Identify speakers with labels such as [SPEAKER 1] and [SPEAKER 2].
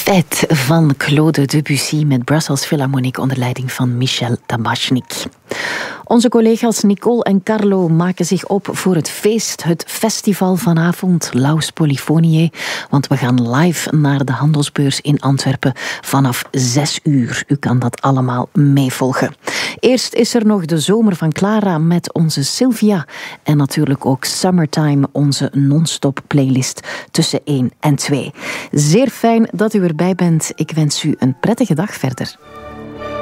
[SPEAKER 1] Fête van Claude Debussy met Brussels Philharmonic onder leiding van Michel Tabachnik. Onze collega's Nicole en Carlo maken zich op voor het feest, het festival vanavond, Laus Polyphoniae. Want we gaan live naar de handelsbeurs in Antwerpen vanaf 6 uur. U kan dat allemaal meevolgen. Eerst is er nog de zomer van Clara met onze Sylvia. En natuurlijk ook Summertime, onze non-stop playlist tussen 1 en 2. Zeer fijn dat u erbij bent. Ik wens u een prettige dag verder.